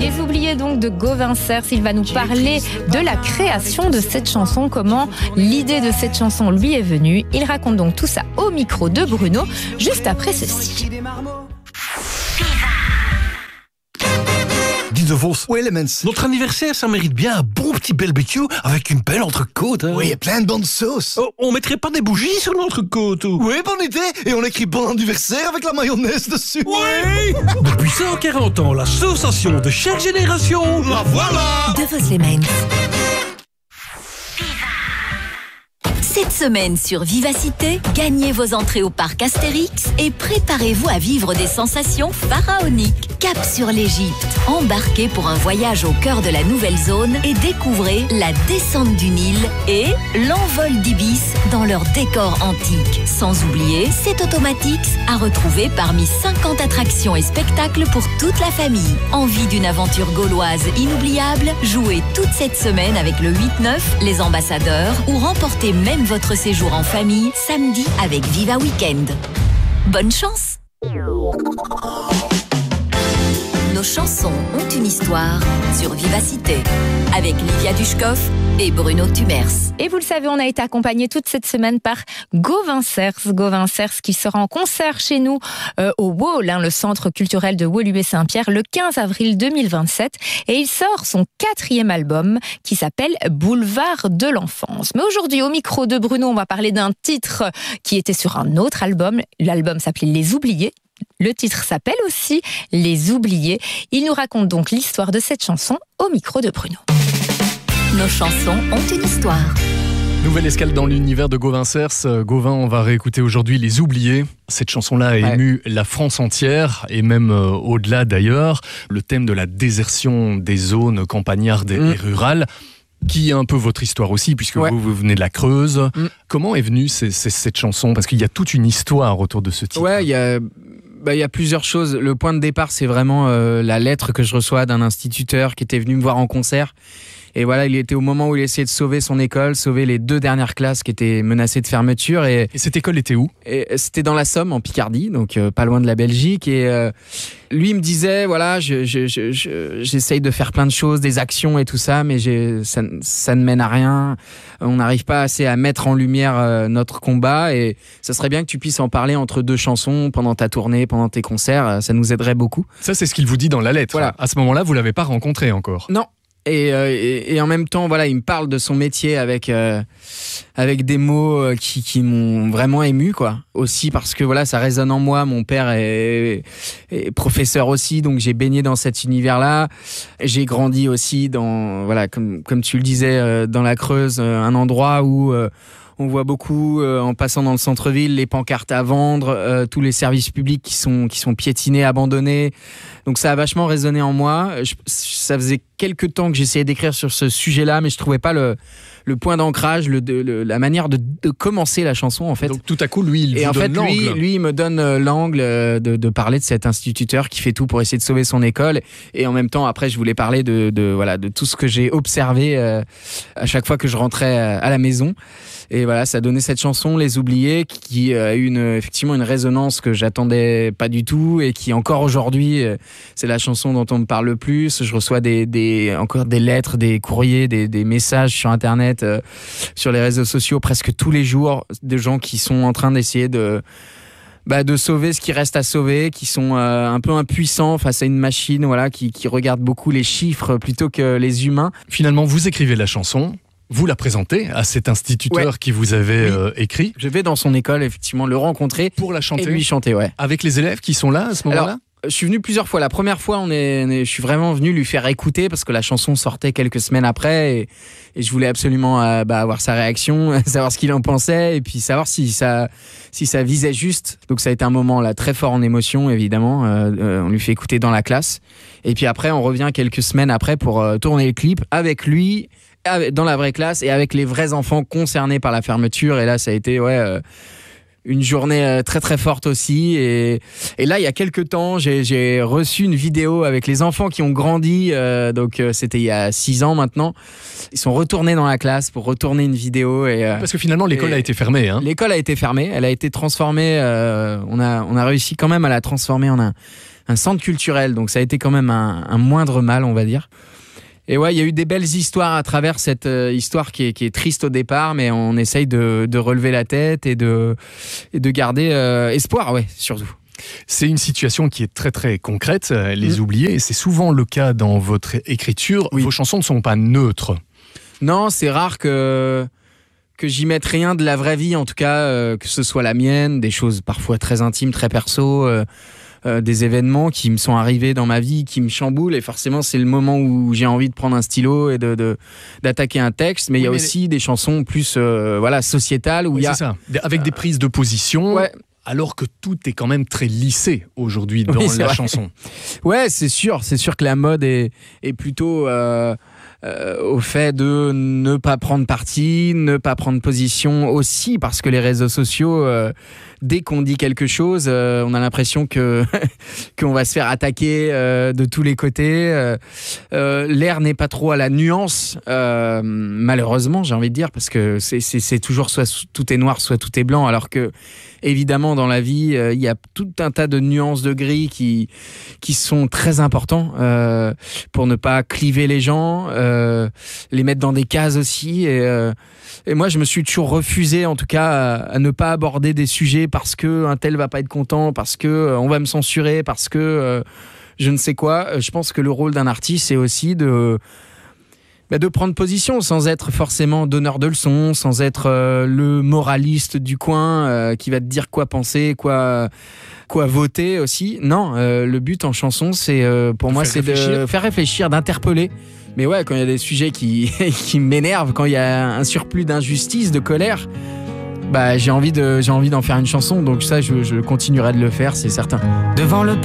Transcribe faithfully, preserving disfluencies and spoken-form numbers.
Les oubliés donc de Gauvin Cers, il va nous parler de la création de cette chanson, comment l'idée de cette chanson lui est venue. Il raconte donc tout ça au micro de Bruno, juste après ceci. Dis de Vos, Oui, Lemens. notre anniversaire, ça mérite bien un bon petit barbecue avec une belle entrecôte. Hein. Oui, et plein de bonnes sauces. Oh, on mettrait pas des bougies sur l'entrecôte ou... Oui, bonne idée. Et on écrit bon anniversaire avec la mayonnaise dessus. Oui. Depuis cent quarante ans, l'association de chaque génération... La voilà. De Vos les Mains. Cette semaine sur Vivacité, gagnez vos entrées au parc Astérix et préparez-vous à vivre des sensations pharaoniques. Cap sur l'Égypte, embarquez pour un voyage au cœur de la nouvelle zone et découvrez la descente du Nil et l'envol d'Ibis dans leur décor antique. Sans oublier, c'est Automatics à retrouver parmi cinquante attractions et spectacles pour toute la famille. Envie d'une aventure gauloise inoubliable? Jouez toute cette semaine avec le huit neuf, les ambassadeurs ou remportez même votre séjour en famille samedi avec Viva Weekend. Bonne chance! Nos chansons ont une histoire sur Vivacité avec Livia Dushkov et Bruno Tumers. Et vous le savez, on a été accompagné toute cette semaine par Gauvin Cers. Gauvin Cers qui sera en concert chez nous euh, au Wall, hein, le centre culturel de Woluwe-Saint-Pierre, le quinze avril deux mille vingt-sept. Et il sort son quatrième album qui s'appelle Boulevard de l'enfance. Mais aujourd'hui, au micro de Bruno, on va parler d'un titre qui était sur un autre album. L'album s'appelait Les Oubliés. Le titre s'appelle aussi Les Oubliés. Il nous raconte donc l'histoire de cette chanson au micro de Bruno. Nos chansons ont une histoire. Nouvelle escale dans l'univers de Gauvin Cers. Gauvin, on va réécouter aujourd'hui Les Oubliés. Cette chanson-là a Ouais. ému la France entière et même euh, au-delà d'ailleurs. Le thème de la désertion des zones campagnardes et, Mm. et rurales, qui est un peu votre histoire aussi, puisque Ouais. vous, vous venez de la Creuse. Mm. Comment est venue ces- ces- cette chanson? Parce qu'il y a toute une histoire autour de ce titre. Ouais, il y a, bah, il y a plusieurs choses. Le point de départ, c'est vraiment euh, la lettre que je reçois d'un instituteur qui était venu me voir en concert. Et voilà, il était au moment où il essayait de sauver son école, sauver les deux dernières classes qui étaient menacées de fermeture. Et, Et cette école était où? et c'était dans la Somme, en Picardie, donc euh, pas loin de la Belgique. Et euh, lui, il me disait, voilà, je, je, je, je- j'essaye de faire plein de choses, des actions et tout ça, mais j'ai, ça, ça ne mène à rien. On n'arrive pas assez à mettre en lumière euh, notre combat. Et ça serait bien que tu puisses en parler entre deux chansons pendant ta tournée, pendant tes concerts. Euh, Ça nous aiderait beaucoup. Ça, c'est ce qu'il vous dit dans la lettre. Voilà. À ce moment-là, vous l'avez pas rencontré encore. Non. Et, euh, et, et en même temps, voilà, il me parle de son métier avec euh, avec des mots euh, qui, qui m'ont vraiment ému, quoi. Aussi parce que voilà, ça résonne en moi. Mon père est, est professeur aussi, donc j'ai baigné dans cet univers-là. J'ai grandi aussi dans, voilà, comme comme tu le disais, euh, dans la Creuse, euh, un endroit où euh, on voit beaucoup, euh, en passant dans le centre-ville, les pancartes à vendre, euh, tous les services publics qui sont, qui sont piétinés, abandonnés. Donc ça a vachement résonné en moi. Je, ça faisait quelques temps que j'essayais d'écrire sur ce sujet-là, mais je trouvais pas le, le point d'ancrage, le, de, le, la manière de, de commencer la chanson, en fait. Donc tout à coup, lui, il Et vous en fait, donne lui, l'angle. lui, il me donne euh, l'angle euh, de, de parler de cet instituteur qui fait tout pour essayer de sauver son école. Et en même temps, après, je voulais parler de, de, voilà, de tout ce que j'ai observé euh, à chaque fois que je rentrais euh, à la maison. Et voilà, ça donnait cette chanson, Les Oubliés, qui a eu une, effectivement une résonance que j'attendais pas du tout et qui encore aujourd'hui, euh, c'est la chanson dont on me parle le plus. Je reçois des, des, encore des lettres, des courriers, des, des messages sur Internet, euh, sur les réseaux sociaux presque tous les jours, de gens qui sont en train d'essayer de... Bah, de sauver ce qui reste à sauver, qui sont euh, un peu impuissants face à une machine, voilà, qui, qui regarde beaucoup les chiffres plutôt que les humains. Finalement, vous écrivez la chanson, vous la présentez à cet instituteur Ouais. qui vous avait Oui. euh, écrit Je vais dans son école, effectivement, le rencontrer pour la chanter et lui chanter, ouais. avec les élèves qui sont là à ce moment-là. Alors, je suis venu plusieurs fois. La première fois, on est, on est- je suis vraiment venu lui faire écouter parce que la chanson sortait quelques semaines après et, et je voulais absolument euh, bah, avoir sa réaction, savoir ce qu'il en pensait et puis savoir si ça, si ça visait juste. Donc ça a été un moment là très fort en émotion, évidemment. Euh, euh, on lui fait écouter dans la classe et puis après, on revient quelques semaines après pour euh, tourner le clip avec lui, avec- dans la vraie classe et avec les vrais enfants concernés par la fermeture. Et là, ça a été ouais. Euh, une journée euh, très très forte aussi et, et là il y a quelques temps j'ai, j'ai reçu une vidéo avec les enfants qui ont grandi euh, donc euh, c'était il y a six ans maintenant, ils sont retournés dans la classe pour retourner une vidéo et euh, Parce que finalement, l'école et- a été fermée. Hein. l'école a été fermée, elle a été transformée, euh, on, a, on a réussi quand même à la transformer en un, un centre culturel. Donc ça a été quand même un, un moindre mal, on va dire. Et ouais, il y a eu des belles histoires à travers cette euh, histoire qui est, qui est triste au départ, mais on essaye de, de relever la tête et de, et de garder euh, espoir, ouais, surtout. C'est une situation qui est très très concrète, les mmh. oubliés, et c'est souvent le cas dans votre écriture. Oui. Vos chansons ne sont pas neutres. Non, c'est rare que, que j'y mette rien de la vraie vie, en tout cas, euh, que ce soit la mienne, des choses parfois très intimes, très perso, euh, euh, des événements qui me sont arrivés dans ma vie, qui me chamboulent, et forcément c'est le moment où j'ai envie de prendre un stylo et de, de, d'attaquer un texte, mais il oui, y a mais aussi les... des chansons plus euh, voilà, sociétales, où il oui, y a... c'est ça, avec des prises de position... Ouais. Alors que tout est quand même très lissé aujourd'hui dans oui, la vrai. chanson. Ouais, c'est sûr, c'est sûr que la mode est, est plutôt euh, euh, au fait de ne pas prendre parti, ne pas prendre position aussi, parce que les réseaux sociaux, euh, dès qu'on dit quelque chose, euh, on a l'impression que qu'on va se faire attaquer euh, de tous les côtés. Euh, euh, l'air n'est pas trop à la nuance, euh, malheureusement, j'ai envie de dire, parce que c'est, c'est, c'est toujours soit tout est noir, soit tout est blanc, alors que évidemment, dans la vie, il euh, y a tout un tas de nuances de gris qui, qui sont très importants euh, pour ne pas cliver les gens, euh, les mettre dans des cases aussi. Et, euh, et moi, je me suis toujours refusé, en tout cas, à, à ne pas aborder des sujets parce qu'un tel va pas être content, parce qu'on euh, va me censurer, parce que euh, je ne sais quoi. Je pense que le rôle d'un artiste, c'est aussi de... de prendre position sans être forcément donneur de leçons, sans être euh, le moraliste du coin euh, qui va te dire quoi penser, quoi, quoi voter aussi. Non, euh, le but en chanson, c'est euh, pour moi, c'est réfléchir. de faire réfléchir, d'interpeller. Mais ouais, quand il y a des sujets qui, qui m'énervent, quand il y a un surplus d'injustice, de colère, bah, j'ai envie de, j'ai envie d'en faire une chanson. Donc ça, je, je continuerai de le faire, c'est certain. Devant le